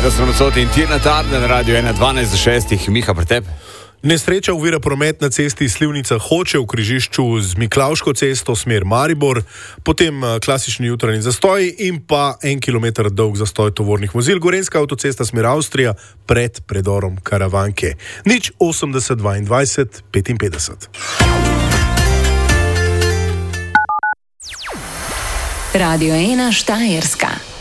Rastronocoti in Tina Turner na Radio 1.12.6. Miha, pretep. Nesreča ovira promet na cesti Slivnica-Hoče v križišču z Miklavško cesto smer Maribor, potem klasični jutranji zastoj in pa 1 kilometer dolg zastoj tovornih vozil. Gorenjska avtocesta smer Avstrija pred predorom Karavanke. 080 22 55. Radio 1 Štajerska.